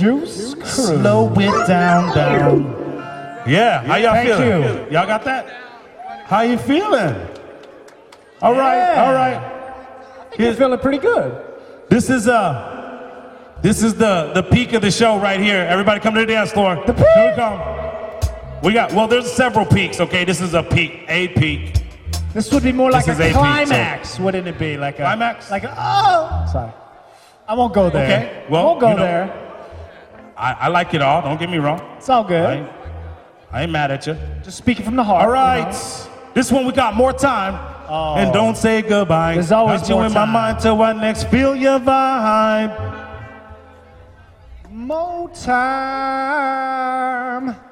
Juice Crew. Slow it down, down. Yeah, how y'all feeling? you. Y'all got that? How you feeling? All right, all right. You're feeling pretty good. This is the peak of the show right here. Everybody come to the dance floor. The peak? Here we come. Well, there's several peaks, okay? This is a peak. This would be more like This a is a climax, wouldn't it be? Like a Climax? Like a, oh, sorry. I won't go there. Okay, well, I won't go you know, there. I like it all, don't get me wrong. It's all good. I ain't mad at you. Just speaking from the heart. All right. You know? This one we got more time. Oh. And don't say goodbye. There's always got you more in time. my mind till I next feel your vibe. More time.